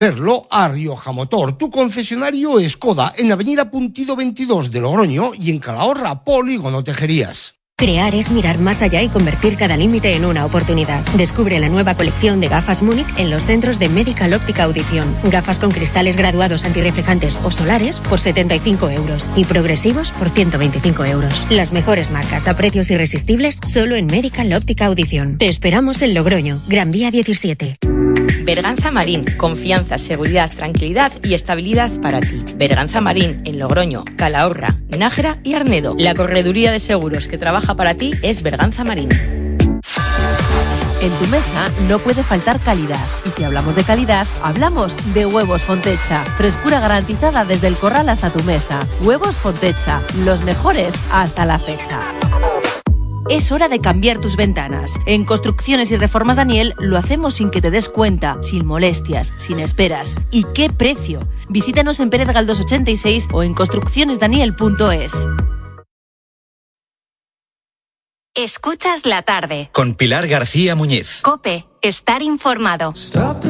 Verlo a Rioja Motor, tu concesionario Skoda, en Avenida Puntido 22 de Logroño y en Calahorra, Polígono Tejerías. Crear es mirar más allá y convertir cada límite en una oportunidad. Descubre la nueva colección de gafas Múnich en los centros de Medical Óptica Audición. Gafas con cristales graduados antirreflejantes o solares por 75 euros y progresivos por 125 euros. Las mejores marcas a precios irresistibles solo en Medical Óptica Audición. Te esperamos en Logroño, Gran Vía 17. Berganza Marín, confianza, seguridad, tranquilidad y estabilidad para ti. Berganza Marín, en Logroño, Calahorra, Nájera y Arnedo. La correduría de seguros que trabaja para ti es Berganza Marín. En tu mesa no puede faltar calidad. Y si hablamos de calidad, hablamos de Huevos Fontecha. Frescura garantizada desde el corral hasta tu mesa. Huevos Fontecha, los mejores hasta la fecha. Es hora de cambiar tus ventanas. En Construcciones y Reformas Daniel lo hacemos sin que te des cuenta, sin molestias, sin esperas. ¿Y qué precio? Visítanos en Pérez Galdós 86 o en construccionesdaniel.es. Escuchas la tarde. Con Pilar García Muñiz. COPE. Estar informado.